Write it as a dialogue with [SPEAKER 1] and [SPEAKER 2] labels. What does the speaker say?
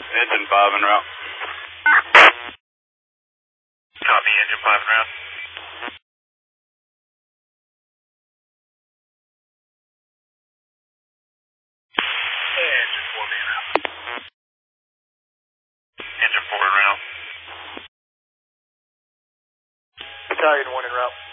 [SPEAKER 1] Engine 5 en route.
[SPEAKER 2] Copy, engine 5 en route. Engine 4 en route. Engine 4 en route.
[SPEAKER 3] Battalion 1 en route.